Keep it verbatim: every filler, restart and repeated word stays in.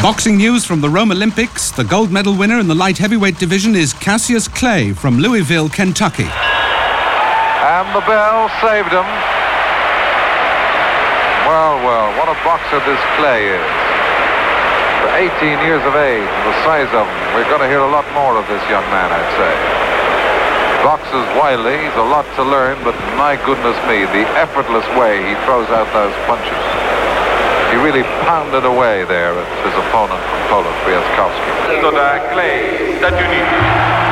Boxing news from the Rome Olympics. The gold medal winner in the light heavyweight division is Cassius Clay from Louisville, Kentucky. And the bell saved him. Well, well, what a boxer this Clay is. For eighteen years of age, and the size of him, we're going to hear a lot more of this young man, I'd say. Boxes wildly, he's a lot to learn, but my goodness me, the effortless way he throws out those punches. He really pounded away there at his opponent from Poland, Kwiatkowski. Clay, États-Unis.